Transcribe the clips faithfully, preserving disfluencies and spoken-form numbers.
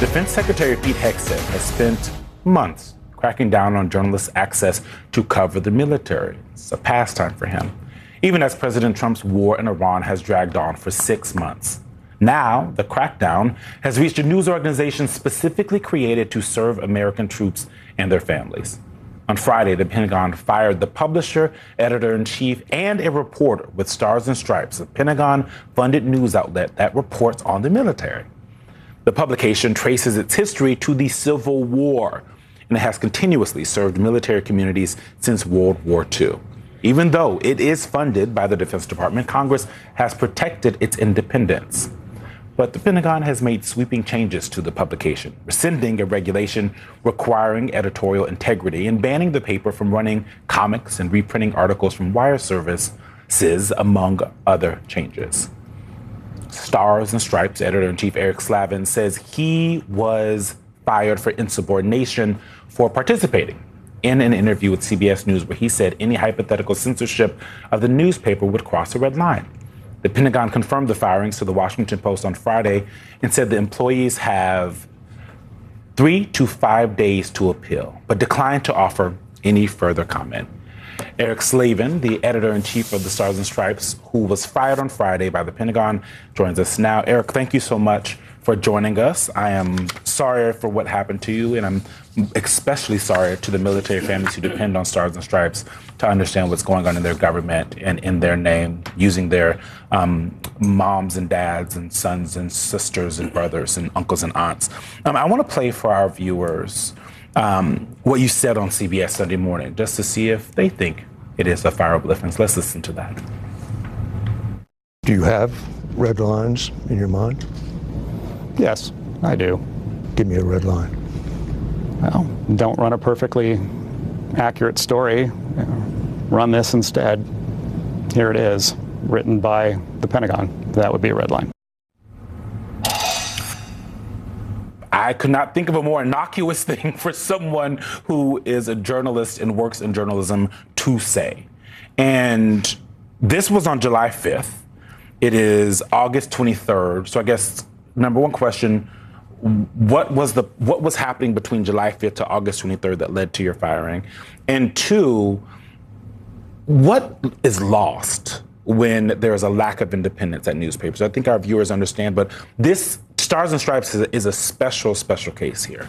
Defense Secretary Pete Hegseth has spent months cracking down on journalists' access to cover the military. It's a pastime for him, even as President Trump's war in Iran has dragged on for six months. Now, the crackdown has reached a news organization specifically created to serve American troops and their families. On Friday, the Pentagon fired the publisher, editor-in-chief, and a reporter with Stars and Stripes, a Pentagon-funded news outlet that reports on the military. The publication traces its history to the Civil War, and it has continuously served military communities since World War Two. Even though it is funded by the Defense Department, Congress has protected its independence. But the Pentagon has made sweeping changes to the publication, rescinding a regulation requiring editorial integrity and banning the paper from running comics and reprinting articles from wire services, among other changes. Stars and Stripes editor-in-chief Eric Slavin says he was fired for insubordination for participating in an interview with C B S News where he said any hypothetical censorship of the newspaper would cross a red line. The Pentagon confirmed the firings to the Washington Post on Friday and said the employees have three to five days to appeal, but declined to offer any further comment. Eric Slavin, the editor-in-chief of the Stars and Stripes, who was fired on Friday by the Pentagon, joins us now. Eric, thank you so much for joining us. I am sorry for what happened to you, and I'm especially sorry to the military families who depend on Stars and Stripes to understand what's going on in their government and in their name, using their um, moms and dads and sons and sisters and brothers and uncles and aunts. Um, I want to play for our viewers um, what you said on C B S Sunday Morning, just to see if they think it is a fireable offense. Let's listen to that. Do you have red lines in your mind? Yes, I do. Give me a red line. Well, don't run a perfectly accurate story. You know, run this instead. Here it is, written by the Pentagon. That would be a red line. I could not think of a more innocuous thing for someone who is a journalist and works in journalism to say. And this was on July fifth. It is August twenty-third. So I guess number one question, what was the what was happening between July fifth to August twenty-third that led to your firing? And two, what is lost when there is a lack of independence at newspapers? I think our viewers understand, but this Stars and Stripes is a, is a special, special case here.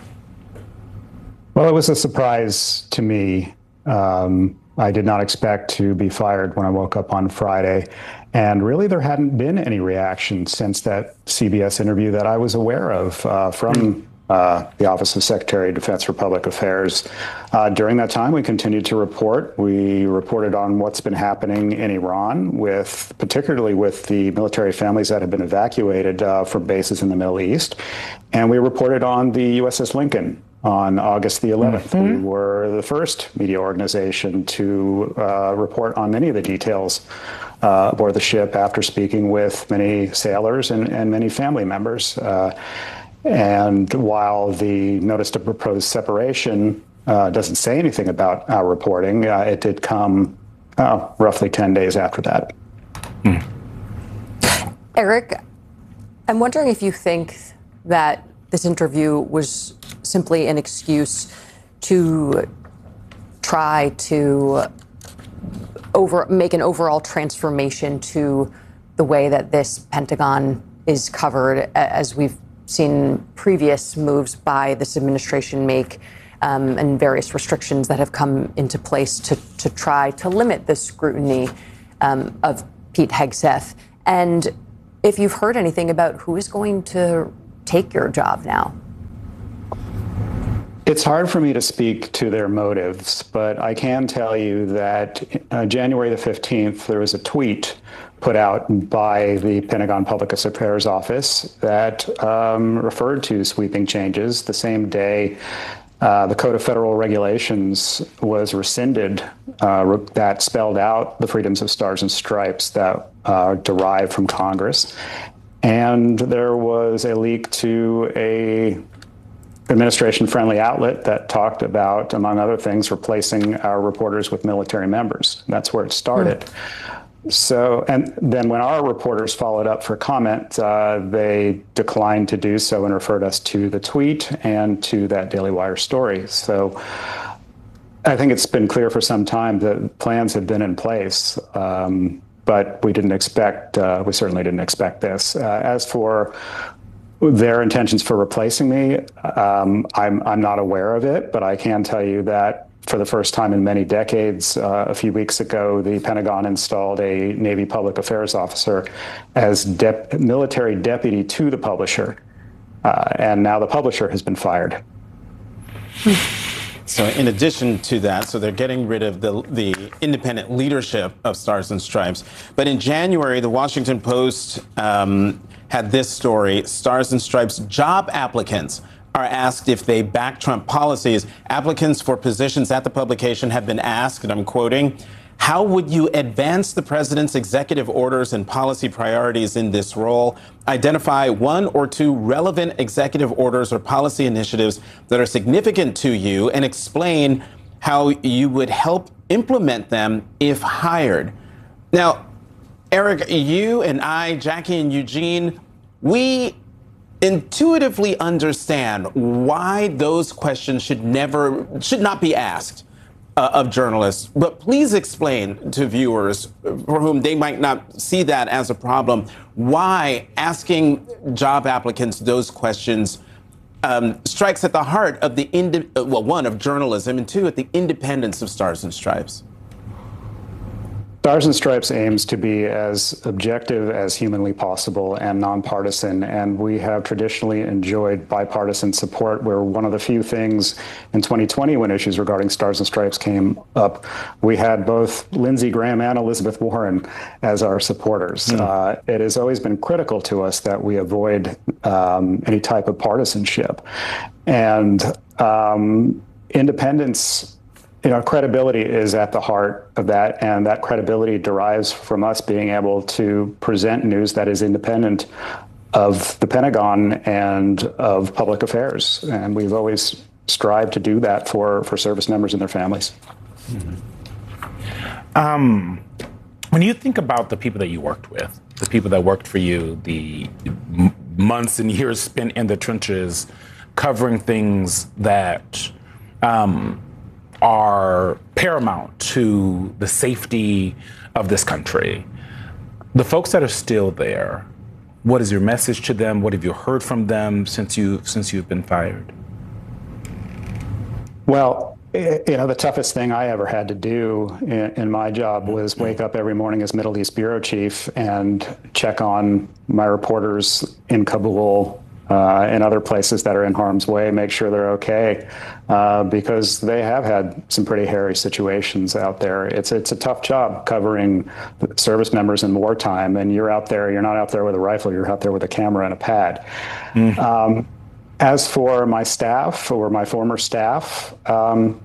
Well, it was a surprise to me. Um, I did not expect to be fired when I woke up on Friday. And really, there hadn't been any reaction since that C B S interview that I was aware of uh, from uh, the Office of Secretary of Defense for Public Affairs. Uh, during that time, we continued to report. We reported on what's been happening in Iran, with particularly with the military families that have been evacuated uh, from bases in the Middle East. And we reported on the U S S Lincoln on August the eleventh. Mm-hmm. We were the first media organization to uh, report on many of the details uh, aboard the ship after speaking with many sailors and, and many family members. Uh, and while the notice to propose separation uh, doesn't say anything about our reporting, uh, it did come uh, roughly ten days after that. Mm. Eric, I'm wondering if you think that this interview was simply an excuse to try to over make an overall transformation to the way that this Pentagon is covered, as we've seen previous moves by this administration make, um, and various restrictions that have come into place to, to try to limit the scrutiny um, of Pete Hegseth. And if you've heard anything about who is going to take your job now? It's hard for me to speak to their motives, but I can tell you that uh, January the fifteenth, there was a tweet put out by the Pentagon Public Affairs Office that um, referred to sweeping changes. The same day, uh, the Code of Federal Regulations was rescinded uh, that spelled out the freedoms of Stars and Stripes that uh, derived from Congress. And there was a leak to a administration-friendly outlet that talked about, among other things, replacing our reporters with military members. That's where it started. Mm. so, and then when our reporters followed up for comment, uh, they declined to do so and referred us to the tweet and to that Daily Wire story. So I think it's been clear for some time that plans have been in place, um, but we didn't expect, uh, we certainly didn't expect this. Uh, as for their intentions for replacing me, um, I'm, I'm not aware of it, but I can tell you that for the first time in many decades, uh, a few weeks ago, the Pentagon installed a Navy public affairs officer as dep- military deputy to the publisher. Uh, and now the publisher has been fired. So in addition to that, so they're getting rid of the, the independent leadership of Stars and Stripes. But in January, the Washington Post um, had this story: Stars and Stripes job applicants are asked if they back Trump policies. Applicants for positions at the publication have been asked, and I'm quoting, "How would you advance the president's executive orders and policy priorities in this role? Identify one or two relevant executive orders or policy initiatives that are significant to you and explain how you would help implement them if hired." Now, Eric, you and I, Jackie and Eugene, we intuitively understand why those questions should never, should not be asked uh, of journalists. But please explain to viewers for whom they might not see that as a problem, why asking job applicants those questions um, strikes at the heart of the, indi- well, one, of journalism, and two, at the independence of Stars and Stripes. Stars and Stripes aims to be as objective as humanly possible and nonpartisan, and we have traditionally enjoyed bipartisan support. We're one of the few things in twenty twenty, when issues regarding Stars and Stripes came up, we had both Lindsey Graham and Elizabeth Warren as our supporters. Mm. Uh, it has always been critical to us that we avoid um, any type of partisanship. And um, independence, you know, credibility is at the heart of that, and that credibility derives from us being able to present news that is independent of the Pentagon and of public affairs. And we've always strived to do that for, for service members and their families. Mm-hmm. Um, when you think about the people that you worked with, the people that worked for you, the m- months and years spent in the trenches covering things that um, are paramount to the safety of this country. The folks that are still there, what is your message to them? What have you heard from them since you since you've been fired? Well, you know, the toughest thing I ever had to do in, in my job was wake up every morning as Middle East bureau chief and check on my reporters in Kabul uh, and other places that are in harm's way, make sure they're okay, uh, because they have had some pretty hairy situations out there. It's it's a tough job covering service members in wartime, and you're out there, you're not out there with a rifle, you're out there with a camera and a pad. Mm-hmm. Um, as for my staff, or my former staff, um,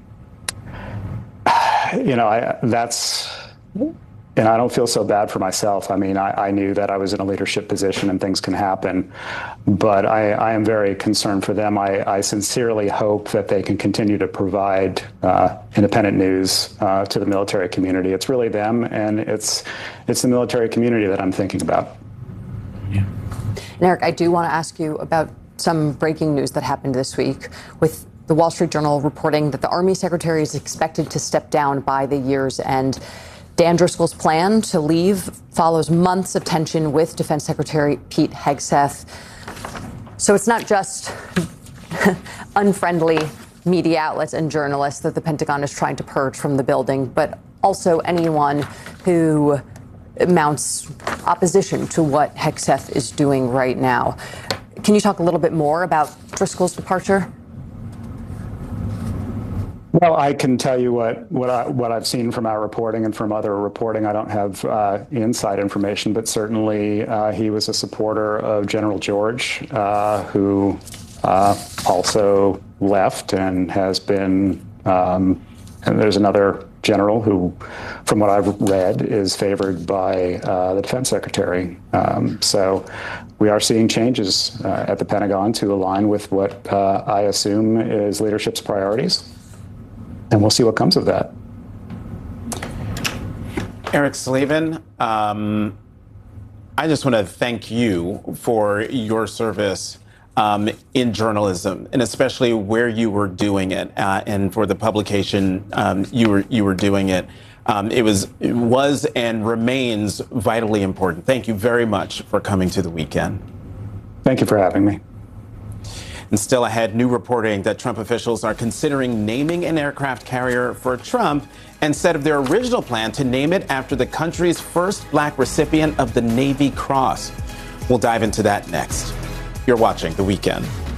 you know, I, that's, and I don't feel so bad for myself. I mean, I, I knew that I was in a leadership position and things can happen, but I, I am very concerned for them. I, I sincerely hope that they can continue to provide uh, independent news uh, to the military community. It's really them, and it's it's the military community that I'm thinking about. Yeah. And Eric, I do want to ask you about some breaking news that happened this week, with the Wall Street Journal reporting that the Army Secretary is expected to step down by the year's end. Dan Driscoll's plan to leave follows months of tension with Defense Secretary Pete Hegseth. So it's not just unfriendly media outlets and journalists that the Pentagon is trying to purge from the building, but also anyone who mounts opposition to what Hegseth is doing right now. Can you talk a little bit more about Driscoll's departure? Well, I can tell you what what, I, what I've seen from our reporting and from other reporting. I don't have uh, inside information, but certainly uh, he was a supporter of General George, uh, who uh, also left and has been, um, and there's another general who, from what I've read, is favored by uh, the Defense Secretary. Um, so we are seeing changes uh, at the Pentagon to align with what uh, I assume is leadership's priorities. And we'll see what comes of that. Eric Slavin, um, I just want to thank you for your service um, in journalism, and especially where you were doing it, uh, and for the publication um, you were you were doing it. Um, it was it was and remains vitally important. Thank you very much for coming to The Weekend. Thank you for having me. And still ahead, new reporting that Trump officials are considering naming an aircraft carrier for Trump instead of their original plan to name it after the country's first black recipient of the Navy Cross. We'll dive into that next. You're watching The Weekend.